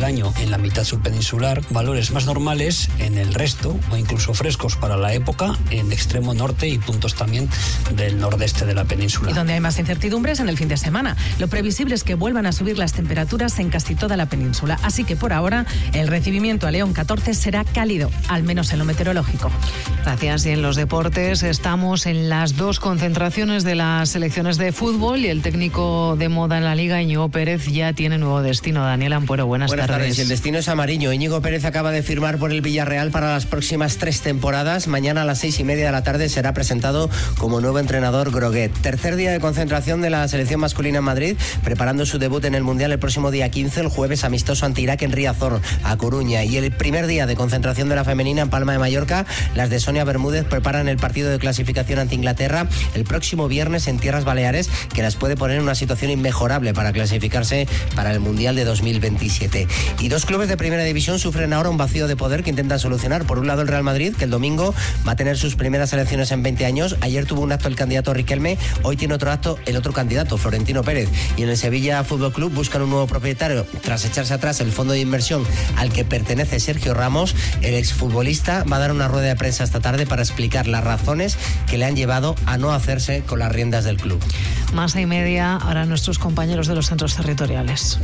del año en la mitad subpeninsular, valores más normales en el resto o incluso frescos para la época en extremo norte y puntos también del nordeste de la península. Y donde hay más incertidumbres en el fin de semana. Lo previsible es que vuelvan a subir las temperaturas en casi toda la península. Así que por ahora el recibimiento a León 14 será cálido, al menos en lo meteorológico. Gracias. Y en los deportes estamos en las 2 concentraciones de las selecciones de fútbol y el técnico de moda en la Liga, Íñigo Pérez, ya tiene nuevo destino. Daniel Ampuero, buenas tardes. El destino es Amariño. Íñigo Pérez acaba de firmar por el Villarreal para las próximas 3 temporadas. Mañana a las 6:30 de la tarde será presentado como nuevo entrenador Groguet. Tercer día de concentración de la selección masculina en Madrid, preparando su debut en el Mundial el próximo día 15, el jueves amistoso ante Irak en Riazor, a Coruña. Y el primer día de concentración de la femenina en Palma de Mallorca, las de Sonia Bermúdez preparan el partido de clasificación ante Inglaterra el próximo viernes en Tierras Baleares, que las puede poner en una situación inmejorable para clasificarse para el Mundial de 2027. Y 2 clubes de primera división sufren ahora un vacío de poder que intentan solucionar. Por un lado, el Real Madrid, que el domingo va a tener sus primeras elecciones en 20 años. Ayer tuvo un acto el candidato Riquelme, hoy tiene otro acto el otro candidato, Florentino Pérez. Y en el Sevilla Fútbol Club buscan un nuevo propietario tras echarse atrás el fondo de inversión al que pertenece Sergio Ramos. El exfutbolista va a dar una rueda de prensa esta tarde para explicar las razones que le han llevado a no hacerse con las riendas del club. Más y media, ahora nuestros compañeros de los centros territoriales.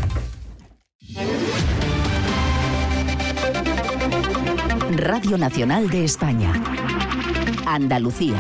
Radio Nacional de España. Andalucía.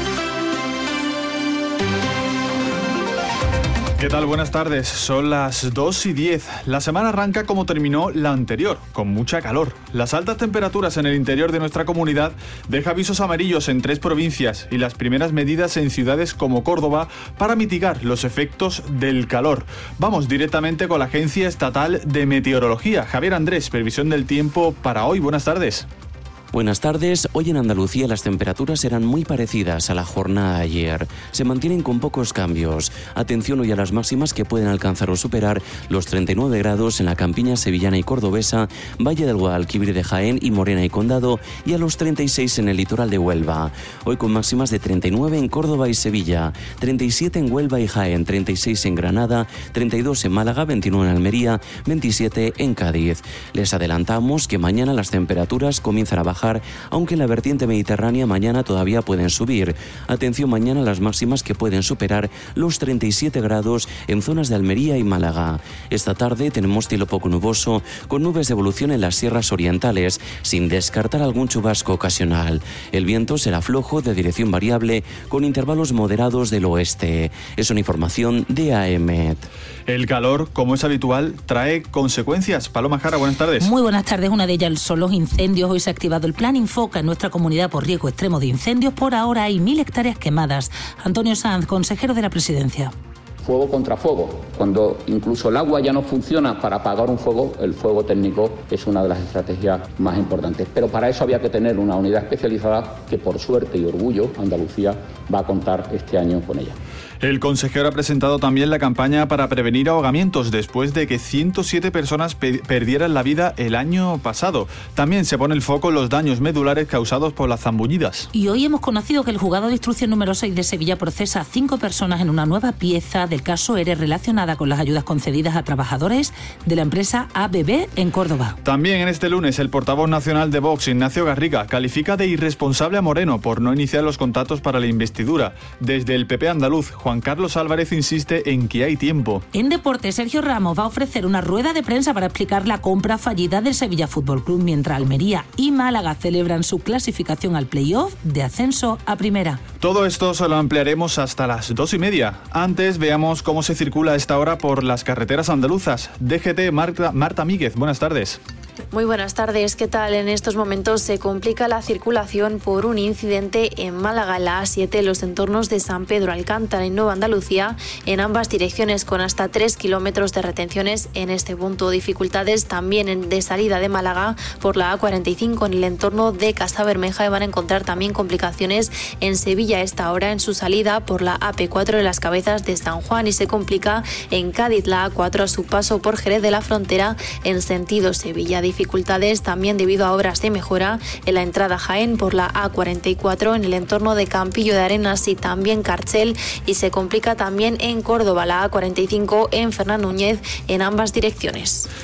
¿Qué tal? Buenas tardes. Son las 2:10. La semana arranca como terminó la anterior, con mucha calor. Las altas temperaturas en el interior de nuestra comunidad deja avisos amarillos en 3 provincias y las primeras medidas en ciudades como Córdoba para mitigar los efectos del calor. Vamos directamente con la Agencia Estatal de Meteorología. Javier Andrés, previsión del tiempo para hoy. Buenas tardes. Buenas tardes. Hoy en Andalucía las temperaturas serán muy parecidas a la jornada de ayer. Se mantienen con pocos cambios. Atención hoy a las máximas que pueden alcanzar o superar los 39 grados en la campiña sevillana y cordobesa, Valle del Guadalquivir de Jaén y Morena y Condado, y a los 36 en el litoral de Huelva. Hoy con máximas de 39 en Córdoba y Sevilla, 37 en Huelva y Jaén, 36 en Granada, 32 en Málaga, 21 en Almería, 27 en Cádiz. Les adelantamos que mañana las temperaturas comienzan a bajar, aunque en la vertiente mediterránea mañana todavía pueden subir. Atención mañana a las máximas que pueden superar los 37 grados en zonas de Almería y Málaga. Esta tarde tenemos cielo poco nuboso, con nubes de evolución en las sierras orientales, sin descartar algún chubasco ocasional. El viento será flojo de dirección variable, con intervalos moderados del oeste. Es una información de AEMET. El calor, como es habitual, trae consecuencias. Paloma Jara, buenas tardes. Muy buenas tardes. Una de ellas son los incendios. Hoy se ha activado el Plan Infoca en nuestra comunidad por riesgo extremo de incendios. Por ahora hay 1.000 hectáreas quemadas. Antonio Sanz, consejero de la Presidencia. Fuego contra fuego. Cuando incluso el agua ya no funciona para apagar un fuego, el fuego técnico es una de las estrategias más importantes. Pero para eso había que tener una unidad especializada que, por suerte y orgullo, Andalucía va a contar este año con ella. El consejero ha presentado también la campaña para prevenir ahogamientos después de que 107 personas perdieran la vida el año pasado. También se pone el foco en los daños medulares causados por las zambullidas. Y hoy hemos conocido que el juzgado de instrucción número 6 de Sevilla procesa a 5 personas en una nueva pieza del caso ERE relacionada con las ayudas concedidas a trabajadores de la empresa ABB en Córdoba. También en este lunes el portavoz nacional de Vox, Ignacio Garriga, califica de irresponsable a Moreno por no iniciar los contactos para la investidura. Desde el PP andaluz, Juan Carlos Álvarez insiste en que hay tiempo. En deporte, Sergio Ramos va a ofrecer una rueda de prensa para explicar la compra fallida del Sevilla Fútbol Club, mientras Almería y Málaga celebran su clasificación al playoff de ascenso a primera. Todo esto se lo ampliaremos hasta las 2:30. Antes veamos cómo se circula a esta hora por las carreteras andaluzas. DGT, Marta Míguez, buenas tardes. Muy buenas tardes, ¿qué tal? En estos momentos se complica la circulación por un incidente en Málaga, en la A7, en los entornos de San Pedro Alcántara y Nueva Andalucía, en ambas direcciones, con hasta 3 kilómetros de retenciones en este punto. Dificultades también de salida de Málaga por la A45 en el entorno de Casabermeja, y van a encontrar también complicaciones en Sevilla a esta hora en su salida por la AP4 de las Cabezas de San Juan, y se complica en Cádiz la A4 a su paso por Jerez de la Frontera en sentido Sevilla. Dificultades también debido a obras de mejora en la entrada a Jaén por la A44 en el entorno de Campillo de Arenas y también Carchel, y se complica también en Córdoba la A45 en Fernán Núñez en ambas direcciones.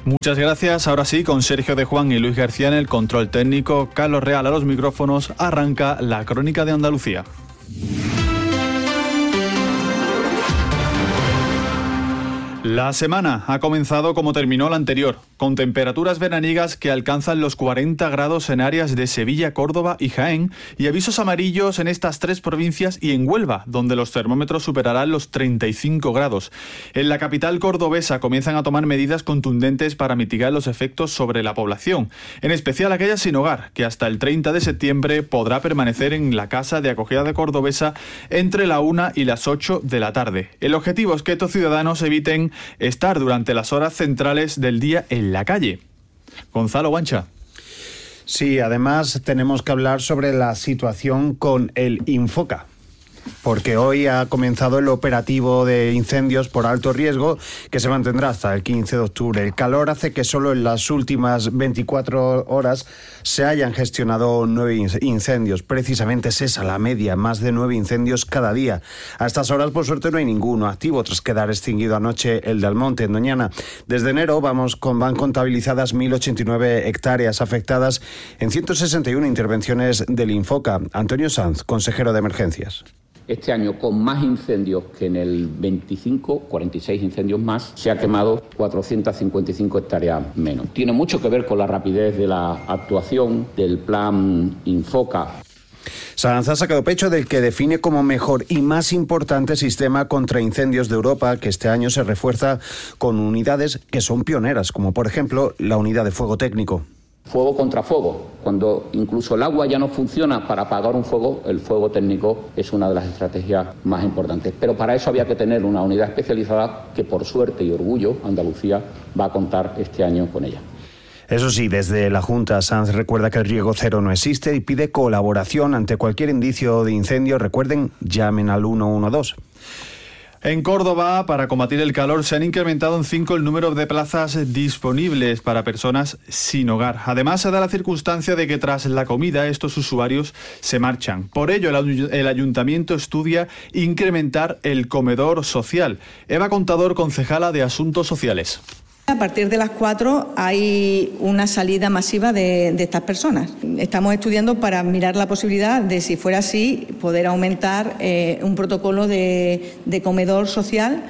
Muchas gracias. Ahora sí, con Sergio de Juan y Luis García en el control técnico, Carlos Real a los micrófonos, arranca la Crónica de Andalucía. La semana ha comenzado como terminó la anterior, con temperaturas veraniegas que alcanzan los 40 grados en áreas de Sevilla, Córdoba y Jaén, y avisos amarillos en estas tres provincias y en Huelva, donde los termómetros superarán los 35 grados. En la capital cordobesa comienzan a tomar medidas contundentes para mitigar los efectos sobre la población, en especial aquella sin hogar, que hasta el 30 de septiembre podrá permanecer en la casa de acogida de Cordobesa entre la 1 y las 8 de la tarde. El objetivo es que estos ciudadanos eviten estar durante las horas centrales del día en la calle. Gonzalo Guancha. Sí, además tenemos que hablar sobre la situación con el Infoca, porque hoy ha comenzado el operativo de incendios por alto riesgo que se mantendrá hasta el 15 de octubre. El calor hace que solo en las últimas 24 horas se hayan gestionado 9 incendios. Precisamente es esa la media, más de 9 incendios cada día. A estas horas, por suerte, no hay ninguno activo tras quedar extinguido anoche el de Almonte, en Doñana. Desde enero van contabilizadas 1.089 hectáreas afectadas en 161 intervenciones del Infoca. Antonio Sanz, consejero de Emergencias. Este año, con más incendios que en el 25, 46 incendios más, se ha quemado 455 hectáreas menos. Tiene mucho que ver con la rapidez de la actuación del plan Infoca. Sanz ha sacado pecho del que define como mejor y más importante sistema contra incendios de Europa, que este año se refuerza con unidades que son pioneras, como por ejemplo la unidad de fuego técnico. Fuego contra fuego. Cuando incluso el agua ya no funciona para apagar un fuego, el fuego técnico es una de las estrategias más importantes. Pero para eso había que tener una unidad especializada que, por suerte y orgullo, Andalucía va a contar este año con ella. Eso sí, desde la Junta, Sanz recuerda que el riesgo cero no existe y pide colaboración ante cualquier indicio de incendio. Recuerden, llamen al 112. En Córdoba, para combatir el calor, se han incrementado en 5 el número de plazas disponibles para personas sin hogar. Además, se da la circunstancia de que tras la comida estos usuarios se marchan. Por ello, el ayuntamiento estudia incrementar el comedor social. Eva Contador, concejala de Asuntos Sociales. A partir de las 4 hay una salida masiva de estas personas. Estamos estudiando para mirar la posibilidad de, si fuera así, poder aumentar un protocolo de comedor social.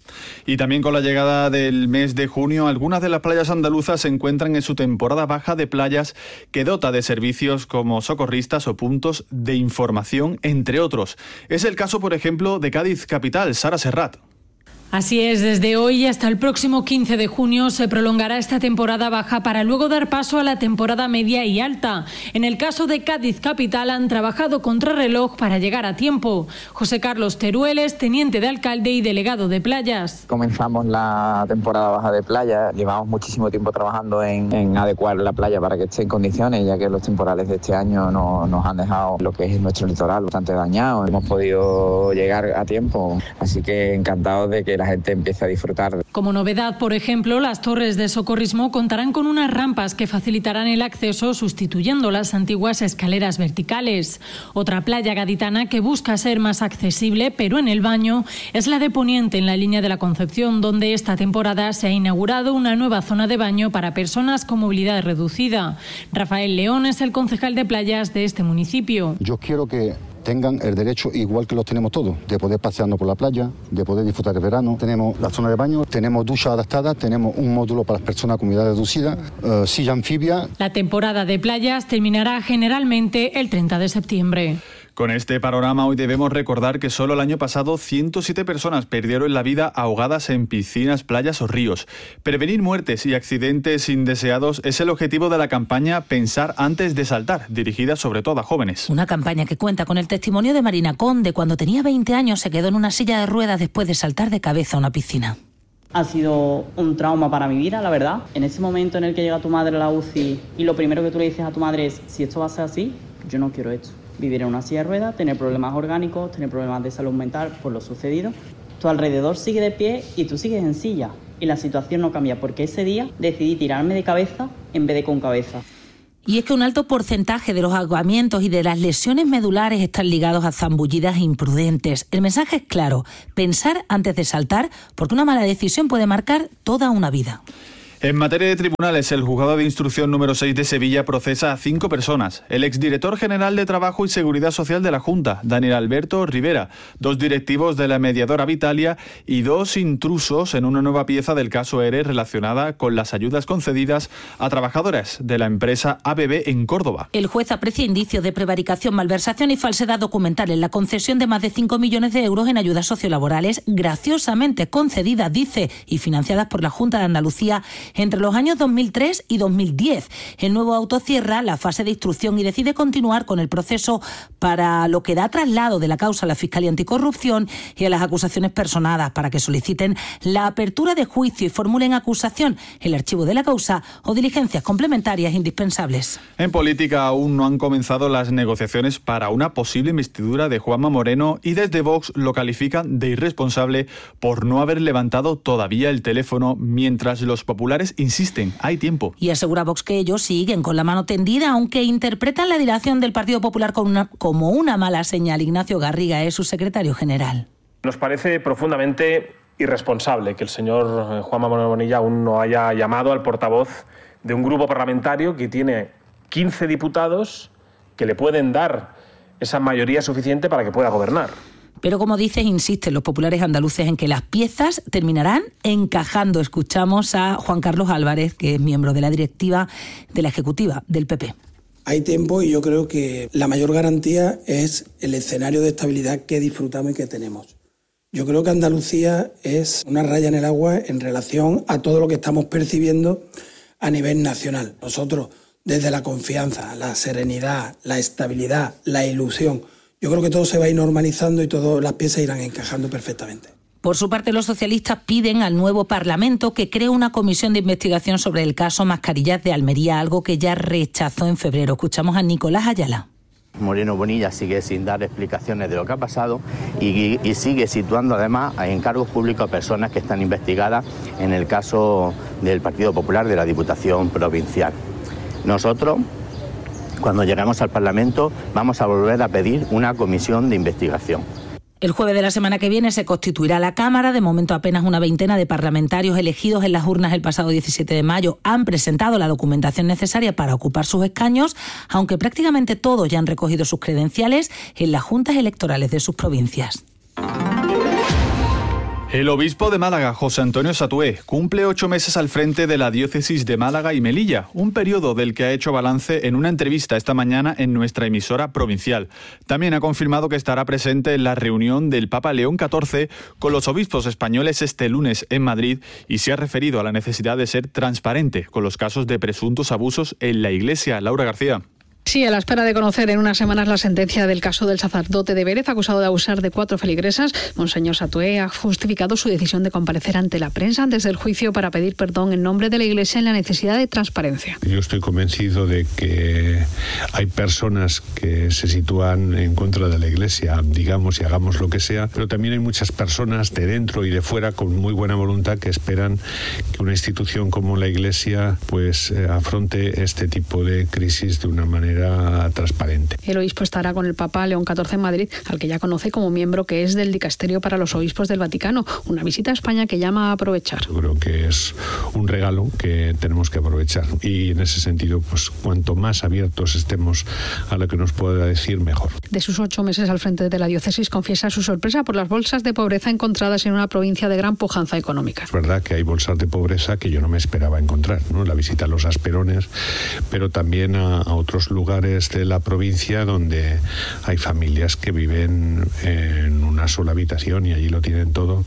Y también con la llegada del mes de junio, algunas de las playas andaluzas se encuentran en su temporada baja de playas que dota de servicios como socorristas o puntos de información, entre otros. Es el caso, por ejemplo, de Cádiz capital. Sara Serrat. Así es, desde hoy hasta el próximo 15 de junio se prolongará esta temporada baja para luego dar paso a la temporada media y alta. En el caso de Cádiz capital han trabajado contrarreloj para llegar a tiempo. José Carlos Terueles, teniente de alcalde y delegado de playas. Comenzamos la temporada baja de playa, llevamos muchísimo tiempo trabajando en adecuar la playa para que esté en condiciones, ya que los temporales de este año nos han dejado lo que es nuestro litoral bastante dañado. Hemos podido llegar a tiempo, así que encantados de que la gente empiece a disfrutar. Como novedad, por ejemplo, las torres de socorrismo contarán con unas rampas que facilitarán el acceso sustituyendo las antiguas escaleras verticales. Otra playa gaditana que busca ser más accesible, pero en el baño, es la de Poniente, en la línea de la Concepción, donde esta temporada se ha inaugurado una nueva zona de baño para personas con movilidad reducida. Rafael León es el concejal de playas de este municipio. Yo quiero que tengan el derecho, igual que los tenemos todos, de poder pasearnos por la playa, de poder disfrutar del verano. Tenemos la zona de baño, tenemos ducha adaptada, tenemos un módulo para las personas con movilidad reducida, silla anfibia. La temporada de playas terminará generalmente el 30 de septiembre. Con este panorama hoy debemos recordar que solo el año pasado 107 personas perdieron la vida ahogadas en piscinas, playas o ríos. Prevenir muertes y accidentes indeseados es el objetivo de la campaña Pensar antes de saltar, dirigida sobre todo a jóvenes. Una campaña que cuenta con el testimonio de Marina Conde. Cuando tenía 20 años se quedó en una silla de ruedas después de saltar de cabeza a una piscina. Ha sido un trauma para mi vida, la verdad. En ese momento en el que llega tu madre a la UCI y lo primero que tú le dices a tu madre es: si esto va a ser así, yo no quiero esto. Vivir en una silla de ruedas, tener problemas orgánicos, tener problemas de salud mental por lo sucedido. Tu alrededor sigue de pie y tú sigues en silla. Y la situación no cambia, porque ese día decidí tirarme de cabeza en vez de con cabeza. Y es que un alto porcentaje de los ahogamientos y de las lesiones medulares están ligados a zambullidas imprudentes. El mensaje es claro: pensar antes de saltar, porque una mala decisión puede marcar toda una vida. En materia de tribunales, el juzgado de instrucción número 6 de Sevilla procesa a 5 personas. El exdirector general de Trabajo y Seguridad Social de la Junta, Daniel Alberto Rivera, 2 directivos de la mediadora Vitalia y 2 intrusos en una nueva pieza del caso ERE relacionada con las ayudas concedidas a trabajadoras de la empresa ABB en Córdoba. El juez aprecia indicios de prevaricación, malversación y falsedad documental en la concesión de más de 5 millones de euros en ayudas sociolaborales graciosamente concedidas, dice, y financiadas por la Junta de Andalucía entre los años 2003 y 2010. El nuevo auto cierra la fase de instrucción y decide continuar con el proceso para lo que da traslado de la causa a la Fiscalía Anticorrupción y a las acusaciones personadas para que soliciten la apertura de juicio y formulen acusación, el archivo de la causa o diligencias complementarias indispensables. En política aún no han comenzado las negociaciones para una posible investidura de Juanma Moreno y desde Vox lo califican de irresponsable por no haber levantado todavía el teléfono mientras los populares insisten, hay tiempo. Y asegura Vox que ellos siguen con la mano tendida, aunque interpretan la dilación del Partido Popular como una mala señal. Ignacio Garriga es su secretario general. Nos parece profundamente irresponsable que el señor Juanma Moreno Bonilla aún no haya llamado al portavoz de un grupo parlamentario que tiene 15 diputados que le pueden dar esa mayoría suficiente para que pueda gobernar. Pero como dices, insisten los populares andaluces en que las piezas terminarán encajando. Escuchamos a Juan Carlos Álvarez, que es miembro de la directiva de la Ejecutiva del PP. Hay tiempo y yo creo que la mayor garantía es el escenario de estabilidad que disfrutamos y que tenemos. Yo creo que Andalucía es una raya en el agua en relación a todo lo que estamos percibiendo a nivel nacional. Nosotros, desde la confianza, la serenidad, la estabilidad, la ilusión, yo creo que todo se va a ir normalizando y todas las piezas irán encajando perfectamente. Por su parte, los socialistas piden al nuevo Parlamento que cree una comisión de investigación sobre el caso Mascarillas de Almería, algo que ya rechazó en febrero. Escuchamos a Nicolás Ayala. Moreno Bonilla sigue sin dar explicaciones de lo que ha pasado y sigue situando además en cargos públicos a personas que están investigadas en el caso del Partido Popular de la Diputación Provincial. Nosotros, cuando lleguemos al Parlamento, vamos a volver a pedir una comisión de investigación. El jueves de la semana que viene se constituirá la Cámara. De momento apenas una veintena de parlamentarios elegidos en las urnas el pasado 17 de mayo han presentado la documentación necesaria para ocupar sus escaños, aunque prácticamente todos ya han recogido sus credenciales en las juntas electorales de sus provincias. El obispo de Málaga, José Antonio Satué, cumple 8 meses al frente de la diócesis de Málaga y Melilla, un periodo del que ha hecho balance en una entrevista esta mañana en nuestra emisora provincial. También ha confirmado que estará presente en la reunión del Papa León XIV con los obispos españoles este lunes en Madrid y se ha referido a la necesidad de ser transparente con los casos de presuntos abusos en la Iglesia. Laura García. Sí, a la espera de conocer en unas semanas la sentencia del caso del sacerdote de Vélez, acusado de abusar de 4 feligresas, Monseñor Satué ha justificado su decisión de comparecer ante la prensa antes del juicio para pedir perdón en nombre de la Iglesia en la necesidad de transparencia. Yo estoy convencido de que hay personas que se sitúan en contra de la Iglesia, digamos y hagamos lo que sea, pero también hay muchas personas de dentro y de fuera con muy buena voluntad que esperan que una institución como la Iglesia pues afronte este tipo de crisis de una manera transparente. El obispo estará con el Papa León XIV en Madrid, al que ya conoce como miembro que es del Dicasterio para los Obispos del Vaticano, una visita a España que llama a aprovechar. Yo creo que es un regalo que tenemos que aprovechar y en ese sentido, pues cuanto más abiertos estemos a lo que nos pueda decir, mejor. De sus 8 meses al frente de la diócesis, confiesa su sorpresa por las bolsas de pobreza encontradas en una provincia de gran pujanza económica. Es verdad que hay bolsas de pobreza que yo no me esperaba encontrar, ¿no? La visita a los Asperones, pero también a otros lugares de la provincia donde hay familias que viven en una sola habitación y allí lo tienen todo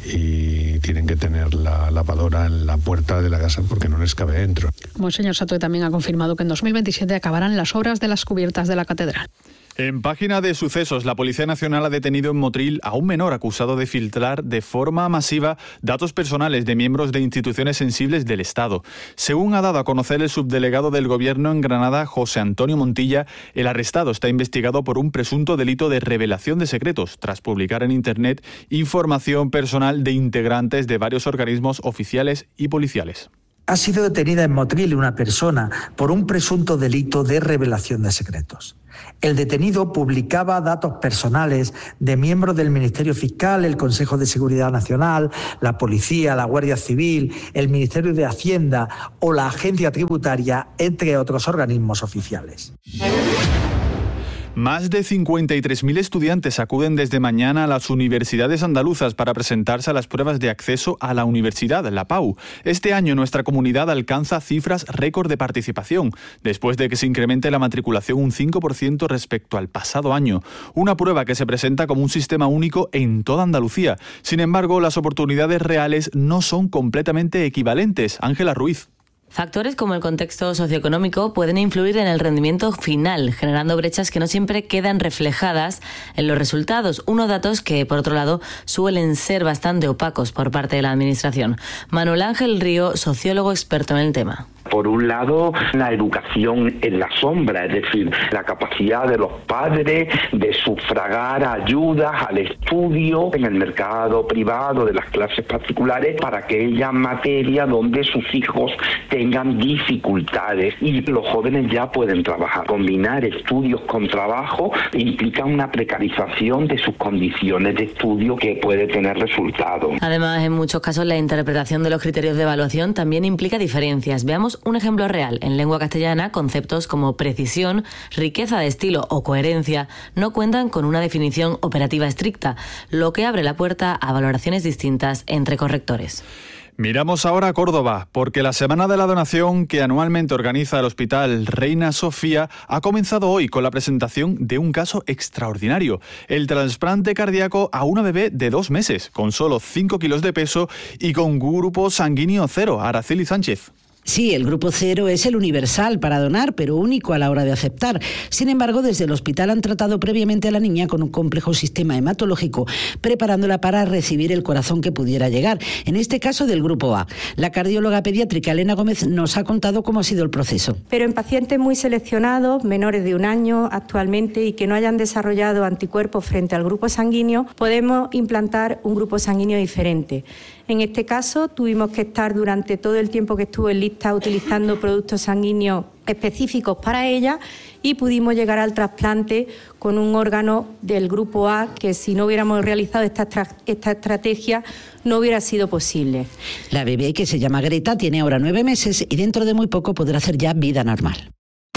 y tienen que tener la lavadora en la puerta de la casa porque no les cabe dentro. Monseñor Satué también ha confirmado que en 2027 acabarán las obras de las cubiertas de la catedral. En página de sucesos, la Policía Nacional ha detenido en Motril a un menor acusado de filtrar de forma masiva datos personales de miembros de instituciones sensibles del Estado. Según ha dado a conocer el subdelegado del Gobierno en Granada, José Antonio Montilla, el arrestado está investigado por un presunto delito de revelación de secretos, tras publicar en Internet información personal de integrantes de varios organismos oficiales y policiales. Ha sido detenida en Motril una persona por un presunto delito de revelación de secretos. El detenido publicaba datos personales de miembros del Ministerio Fiscal, el Consejo de Seguridad Nacional, la Policía, la Guardia Civil, el Ministerio de Hacienda o la Agencia Tributaria, entre otros organismos oficiales. Más de 53.000 estudiantes acuden desde mañana a las universidades andaluzas para presentarse a las pruebas de acceso a la universidad, la PAU. Este año nuestra comunidad alcanza cifras récord de participación, después de que se incremente la matriculación un 5% respecto al pasado año. Una prueba que se presenta como un sistema único en toda Andalucía. Sin embargo, las oportunidades reales no son completamente equivalentes. Ángela Ruiz. Factores como el contexto socioeconómico pueden influir en el rendimiento final, generando brechas que no siempre quedan reflejadas en los resultados. Unos datos que, por otro lado, suelen ser bastante opacos por parte de la Administración. Manuel Ángel Río, sociólogo experto en el tema. Por un lado, la educación en la sombra, es decir, la capacidad de los padres de sufragar ayudas al estudio en el mercado privado de las clases particulares para aquella materia donde sus hijos tengan dificultades, y los jóvenes ya pueden trabajar. Combinar estudios con trabajo implica una precarización de sus condiciones de estudio que puede tener resultados. Además, en muchos casos la interpretación de los criterios de evaluación también implica diferencias. Veamos un ejemplo real. En lengua castellana, conceptos como precisión, riqueza de estilo o coherencia no cuentan con una definición operativa estricta, lo que abre la puerta a valoraciones distintas entre correctores. Miramos ahora a Córdoba, porque la Semana de la Donación que anualmente organiza el Hospital Reina Sofía ha comenzado hoy con la presentación de un caso extraordinario: el trasplante cardíaco a una bebé de 2 meses, con solo 5 kilos de peso y con grupo sanguíneo 0. Araceli Sánchez. Sí, el grupo 0 es el universal para donar, pero único a la hora de aceptar. Sin embargo, desde el hospital han tratado previamente a la niña con un complejo sistema hematológico, preparándola para recibir el corazón que pudiera llegar, en este caso del grupo A. La cardióloga pediátrica Elena Gómez nos ha contado cómo ha sido el proceso. Pero en pacientes muy seleccionados, menores de 1 año actualmente, y que no hayan desarrollado anticuerpos frente al grupo sanguíneo, podemos implantar un grupo sanguíneo diferente. En este caso, tuvimos que estar durante todo el tiempo que estuvo en lista utilizando productos sanguíneos específicos para ella, y pudimos llegar al trasplante con un órgano del grupo A que, si no hubiéramos realizado esta estrategia, no hubiera sido posible. La bebé, que se llama Greta, tiene ahora 9 meses y dentro de muy poco podrá hacer ya vida normal.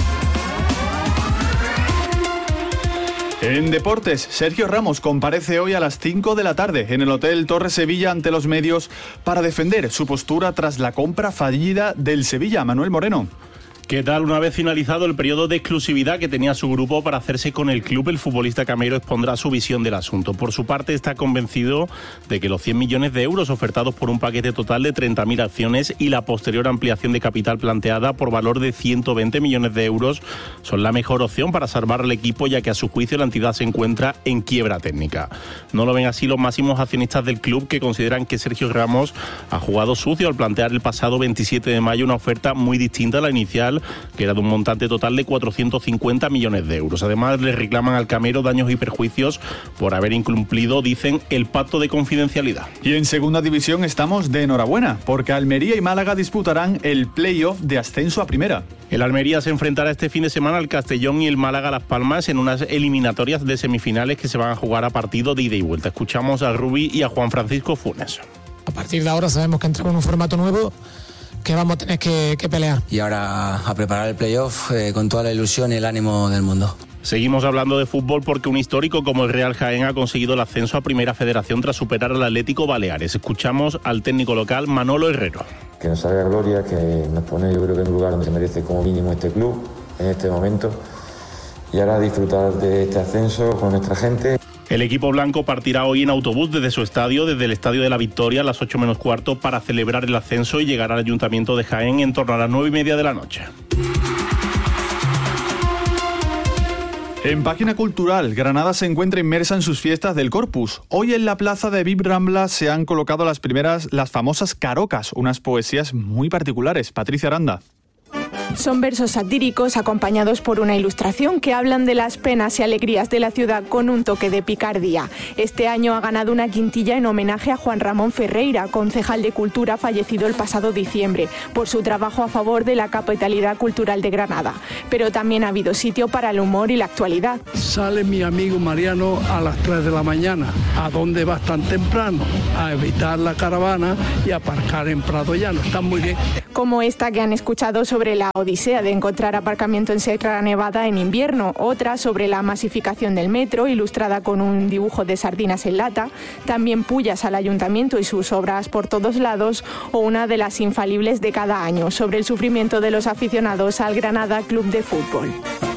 En deportes, Sergio Ramos comparece hoy a las 5 de la tarde en el Hotel Torre Sevilla ante los medios para defender su postura tras la compra fallida del Sevilla. Manuel Moreno. ¿Qué tal? Una vez finalizado el periodo de exclusividad que tenía su grupo para hacerse con el club, el futbolista camero expondrá su visión del asunto. Por su parte, está convencido de que los 100 millones de euros ofertados por un paquete total de 30.000 acciones y la posterior ampliación de capital planteada por valor de 120 millones de euros son la mejor opción para salvar al equipo, ya que a su juicio la entidad se encuentra en quiebra técnica. No lo ven así los máximos accionistas del club, que consideran que Sergio Ramos ha jugado sucio al plantear el pasado 27 de mayo una oferta muy distinta a la inicial, que era de un montante total de 450 millones de euros. Además, le reclaman al camero daños y perjuicios por haber incumplido, dicen, el pacto de confidencialidad. Y en segunda división estamos de enhorabuena, porque Almería y Málaga disputarán el play-off de ascenso a primera. El Almería se enfrentará este fin de semana al Castellón y el Málaga a Las Palmas en unas eliminatorias de semifinales que se van a jugar a partido de ida y vuelta. Escuchamos a Rubí y a Juan Francisco Funes. A partir de ahora sabemos que entramos en un formato nuevo que vamos a tener que pelear. Y ahora a preparar el playoff con toda la ilusión y el ánimo del mundo. Seguimos hablando de fútbol porque un histórico como el Real Jaén ha conseguido el ascenso a Primera Federación tras superar al Atlético Baleares. Escuchamos al técnico local Manolo Herrero. Que nos haga gloria, que nos pone, yo creo que en un lugar donde se merece como mínimo este club en este momento, y ahora disfrutar de este ascenso con nuestra gente. El equipo blanco partirá hoy en autobús desde su estadio, desde el Estadio de la Victoria, a las 8 menos cuarto, para celebrar el ascenso y llegar al Ayuntamiento de Jaén en torno a las 9:30 de la noche. En página cultural, Granada se encuentra inmersa en sus fiestas del Corpus. Hoy en la plaza de Vip Rambla se han colocado las famosas carocas, unas poesías muy particulares. Patricia Aranda. Son versos satíricos acompañados por una ilustración que hablan de las penas y alegrías de la ciudad con un toque de picardía. Este año ha ganado una quintilla en homenaje a Juan Ramón Ferreira, concejal de Cultura fallecido el pasado diciembre, por su trabajo a favor de la capitalidad cultural de Granada. Pero también ha habido sitio para el humor y la actualidad. Sale mi amigo Mariano a las 3 de la mañana. ¿A dónde vas tan temprano? A evitar la caravana y aparcar en Prado Llano. Está muy bien. Como esta que han escuchado sobre la odisea de encontrar aparcamiento en Sierra Nevada en invierno, otra sobre la masificación del metro, ilustrada con un dibujo de sardinas en lata, también pullas al ayuntamiento y sus obras por todos lados, o una de las infalibles de cada año, sobre el sufrimiento de los aficionados al Granada Club de Fútbol.